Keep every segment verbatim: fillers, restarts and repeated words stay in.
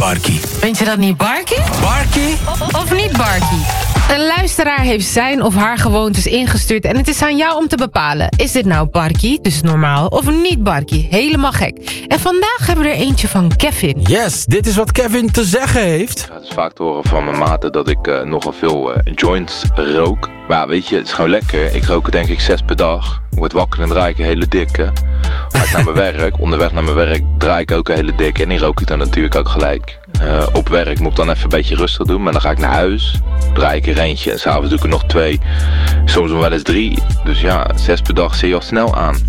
Barkie. Vind je dat niet Barkie? Barkie? Of niet Barkie? Een luisteraar heeft zijn of haar gewoontes ingestuurd en het is aan jou om te bepalen. Is dit nou Barkie, dus normaal, of niet Barkie? Helemaal gek. En vandaag hebben we er eentje van Kevin. Yes, dit is wat Kevin te zeggen heeft. Ik ga dus vaak te horen van mijn maten dat ik uh, nogal veel uh, joints rook. Maar ja, weet je, het is gewoon lekker. Ik rook er denk ik zes per dag. Ik word wakker en draai ik een hele dikke. Ga ik naar mijn werk, onderweg naar mijn werk draai ik ook een hele dikke. En die rook ik dan natuurlijk ook gelijk. Uh, op werk moet ik dan even een beetje rustig doen. Maar dan ga ik naar huis, draai ik er eentje. En s'avonds doe ik er nog twee. Soms wel eens drie. Dus ja, zes per dag zie je al snel aan.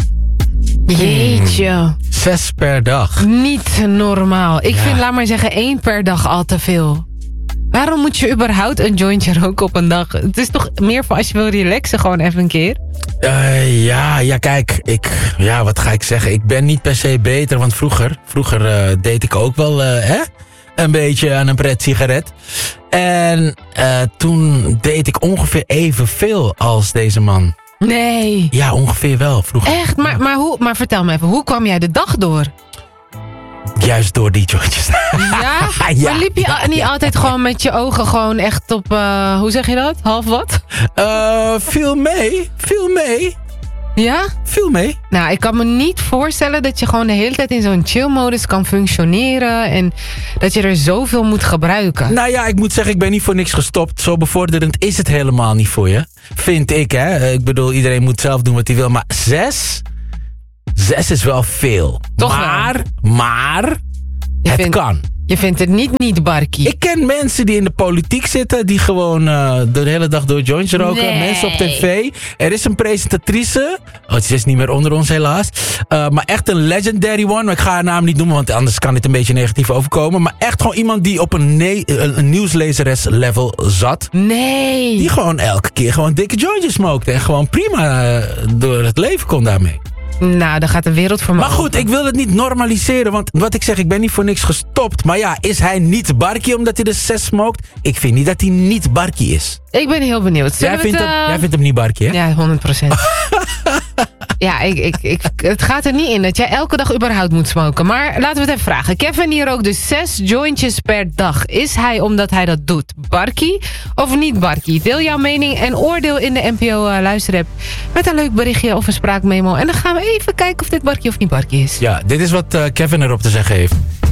Jeetje. Zes per dag. Niet normaal. Ik Ja. vind, laat maar zeggen, één per dag al te veel. Waarom moet je überhaupt een jointje roken op een dag? Het is toch meer voor als je wil relaxen gewoon even een keer? Uh, ja, ja, kijk, ik, ja, wat ga ik zeggen? Ik ben niet per se beter, want vroeger, vroeger uh, deed ik ook wel, uh, hè? Een beetje aan een pret sigaret. En uh, toen deed ik ongeveer evenveel als deze man. Nee. Ja, ongeveer wel, vroeger. Echt? Maar, maar, hoe, maar vertel me even, hoe kwam jij de dag door? Juist door die jointjes. Ja? Ja, Maar liep je ja, niet ja. altijd gewoon met je ogen gewoon echt op, uh, hoe zeg je dat? Half wat? Uh, viel mee, viel mee, Ja? viel mee. Nou, ik kan me niet voorstellen dat je gewoon de hele tijd in zo'n chill-modus kan functioneren en dat je er zoveel moet gebruiken. Nou ja, ik moet zeggen, ik ben niet voor niks gestopt. Zo bevorderend is het helemaal niet voor je. Vind ik, hè. Ik bedoel, iedereen moet zelf doen wat hij wil. Maar zes? Zes is wel veel. Toch maar, wel. maar, Je het vindt- kan. Je vindt het niet niet Barkie. Ik ken mensen die in de politiek zitten, die gewoon uh, de hele dag door joints roken. Nee. Mensen op tv. Er is een presentatrice. Oh, ze is niet meer onder ons helaas. Uh, maar echt een legendary one. Maar ik ga haar naam niet noemen, want anders kan dit een beetje negatief overkomen. Maar echt gewoon iemand die op een, ne- een, een nieuwslezeres level zat. Nee. Die gewoon elke keer gewoon dikke jointjes smokte. En gewoon prima uh, door het leven kon daarmee. Nou, dan gaat de wereld voor me Maar goed, open. ik wil het niet normaliseren. Want wat ik zeg, ik ben niet voor niks gestopt. Maar ja, is hij niet Barkie omdat hij de zes smokt? Ik vind niet dat hij niet Barkie is. Ik ben heel benieuwd. Zullen Jij we vindt, het, hem, uh, jij vindt hem niet Barkie, hè? Ja, honderd procent. Ja, ik, ik, ik, het gaat er niet in dat jij elke dag überhaupt moet smoken. Maar laten we het even vragen. Kevin hier rookt dus zes jointjes per dag. Is hij omdat hij dat doet Barkie of niet Barkie? Deel jouw mening en oordeel in de N P O uh, luisterapp met een leuk berichtje of een spraakmemo. En dan gaan we even kijken of dit Barkie of niet Barkie is. Ja, dit is wat uh, Kevin erop te zeggen heeft.